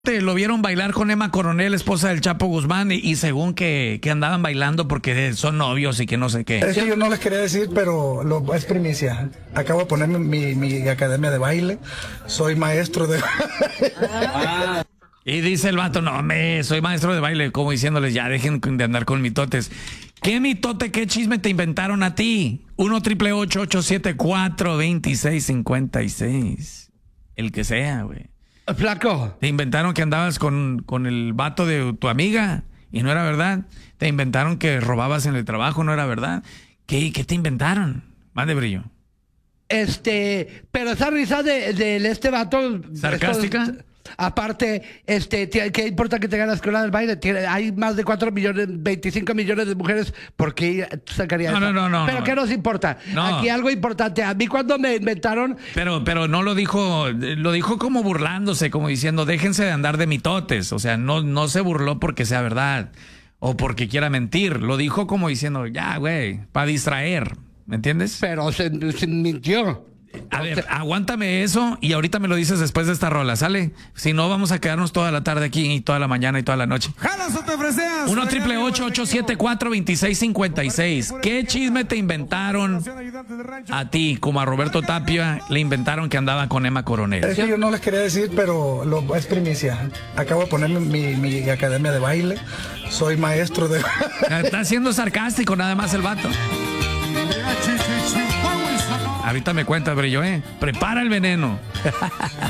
Lo vieron bailar con Emma Coronel, esposa del Chapo Guzmán, y según que andaban bailando porque son novios y que no sé qué. Es que yo no les quería decir, pero es primicia. Acabo de poner mi academia de baile. Soy maestro de Y dice el vato, no, soy maestro de baile, como diciéndoles, ya dejen de andar con mitotes. ¿Qué mitote, qué chisme te inventaron a ti? 1-888-874-2656. El que sea, güey. Flaco. Te inventaron que andabas con el vato de tu amiga y no era verdad. Te inventaron que robabas en el trabajo, no era verdad. ¿Qué te inventaron? Más de brillo. Pero esa risa de este vato... ¿Sarcástica? Aparte, ¿qué importa que tenga la escuela del baile? Hay más de 25 millones de mujeres. ¿Por qué sacaría eso? No. ¿Pero qué nos importa? No. Aquí algo importante. A mí cuando me inventaron... Pero no lo dijo como burlándose, como diciendo, déjense de andar de mitotes. O sea, no se burló porque sea verdad o porque quiera mentir. Lo dijo como diciendo, ya, güey, para distraer. ¿Me entiendes? Pero se mintió. A ver, aguántame eso y ahorita me lo dices después de esta rola, ¿sale? Si no, vamos a quedarnos toda la tarde aquí y toda la mañana y toda la noche. ¡Jalas o te ofreces! 1-888-874-2656. ¿Qué chisme te inventaron a ti? Como a Roberto Tapia le inventaron que andaba con Emma Coronel. Es que yo no les quería decir, pero es primicia. Acabo de poner mi academia de baile. Soy maestro de... Está siendo sarcástico nada más el vato. Ahorita me cuentas, Brillo, ¿eh? Prepara el veneno.